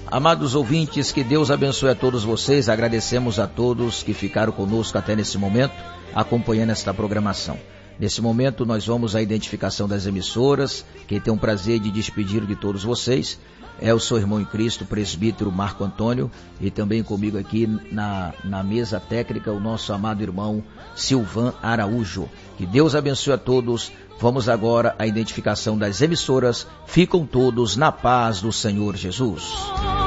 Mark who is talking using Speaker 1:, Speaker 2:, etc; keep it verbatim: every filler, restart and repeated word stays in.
Speaker 1: Amados ouvintes, que Deus abençoe a todos vocês. Agradecemos a todos que ficaram conosco até nesse momento, acompanhando esta programação. Nesse momento nós vamos à identificação das emissoras. Quem tem o prazer de despedir de todos vocês é o seu irmão em Cristo, presbítero Marco Antônio, e também comigo aqui na, na mesa técnica o nosso amado irmão Silvan Araújo. Que Deus abençoe a todos. Vamos agora à identificação das emissoras. Ficam todos na paz do Senhor Jesus.